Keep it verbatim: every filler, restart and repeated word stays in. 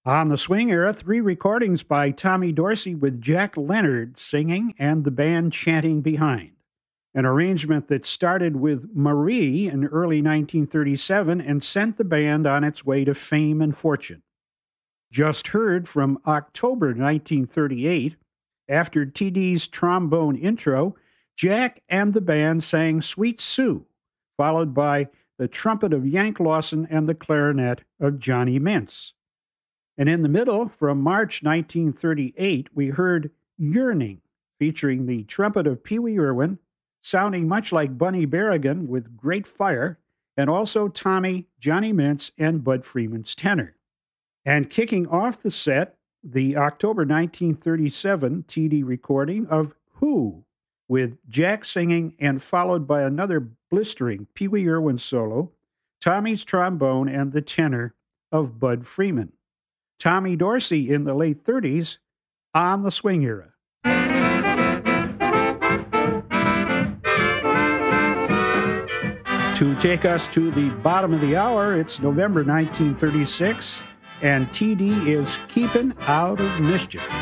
On the swing era, three recordings by Tommy Dorsey with Jack Leonard singing and the band chanting behind. An arrangement that started with Marie in early nineteen thirty-seven and sent the band on its way to fame and fortune. Just heard from October nineteen thirty-eight, after T D's trombone intro, Jack and the band sang Sweet Sue, followed by the trumpet of Yank Lawson and the clarinet of Johnny Mintz. And in the middle, from March nineteen thirty-eight, we heard Yearning, featuring the trumpet of Pee Wee Irwin, sounding much like Bunny Berrigan with great fire, and also Tommy, Johnny Mintz, and Bud Freeman's tenor. And kicking off the set, the October nineteen thirty-seven T D recording of Who, with Jack singing and followed by another blistering Pee Wee Irwin solo, Tommy's trombone, and the tenor of Bud Freeman. Tommy Dorsey in the late thirties on the swing era. To take us to the bottom of the hour, it's November nineteen thirty-six, and T D is Keepin' Out of Mischief.